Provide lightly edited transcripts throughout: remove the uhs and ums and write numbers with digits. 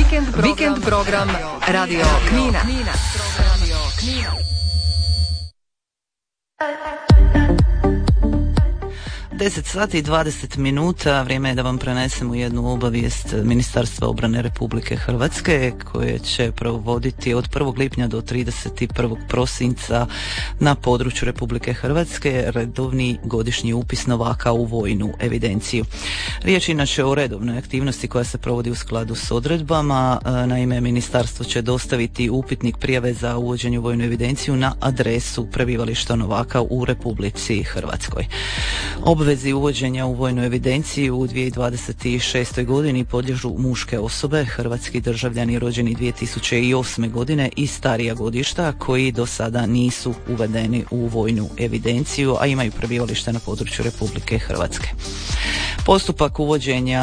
Vikend program Radio Knina. 10 sati i 20 minuta, vrijeme je da vam prenesemo jednu obavijest Ministarstva obrane Republike Hrvatske koje će provoditi od 1. lipnja do 31. prosinca na području Republike Hrvatske redovni godišnji upis novaka u vojnu evidenciju. Riječ inače o redovnoj aktivnosti koja se provodi u skladu s odredbama. Naime, Ministarstvo će dostaviti upitnik prijave za uvođenje u vojnu evidenciju na adresu prebivališta novaka u Republici Hrvatskoj. Obvezi uvođenja u vojnu evidenciju u 2026. godini podliježu muške osobe, hrvatski državljani rođeni 2008. godine i starija godišta koji do sada nisu uvedeni u vojnu evidenciju, a imaju prebivalište na području Republike Hrvatske. Postupak uvođenja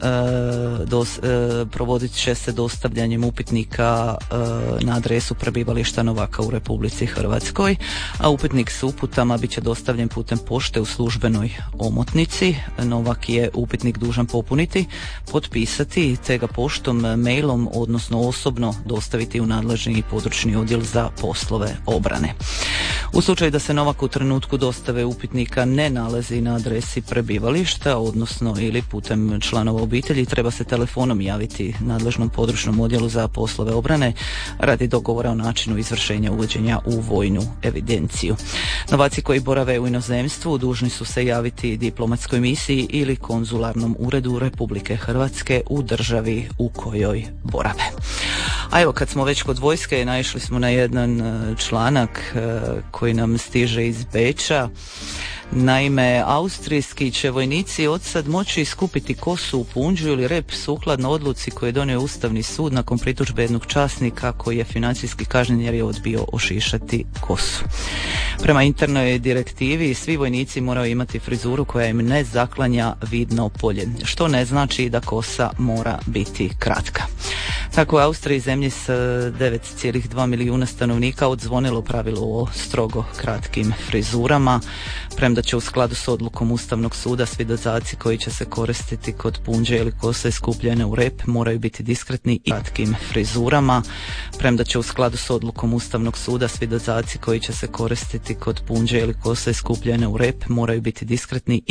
provodit će se dostavljanjem upitnika na adresu prebivališta novaka u Republici Hrvatskoj, a upitnik s uputama bit će dostavljen putem pošte u službenoj omotnici. Novak je upitnik dužan popuniti, potpisati te ga poštom, mailom, odnosno osobno dostaviti u nadležni područni odjel za poslove obrane. U slučaju da se novak u trenutku dostave upitnika ne nalazi na adresi prebivališta, odnosno ili putem članova obitelji, treba se telefonom javiti nadležnom područnom odjelu za poslove obrane radi dogovora o načinu izvršenja uvođenja u vojnu evidenciju. Novaci koji borave u inozemstvu dužni su se javiti diplomatskoj misiji ili konzularnom uredu Republike Hrvatske u državi u kojoj borave. A evo, kad smo već kod vojske, naišli smo na jedan članak koji nam stiže iz Beča. Naime, austrijski će vojnici od sad moći iskupiti kosu u punđu ili rep sukladno odluci koju je donio Ustavni sud nakon pritužbe jednog časnika koji je financijski kažnjen jer je odbio ošišati kosu. Prema internoj direktivi svi vojnici moraju imati frizuru koja im ne zaklanja vidno polje, što ne znači da kosa mora biti kratka. Tako je Austriji, zemlji s 9,2 milijuna stanovnika, odzvonilo pravilo o strogo kratkim frizurama, premda će u skladu s odlukom Ustavnog suda svi dodaci koji će se koristiti kod punđe ili kose skupljene u rep moraju biti diskretni i kratkim frizurama, premda će u skladu s odlukom Ustavnog suda svi dodaci koji će se koristiti kod punđe ili kose skupljene u rep moraju biti diskretni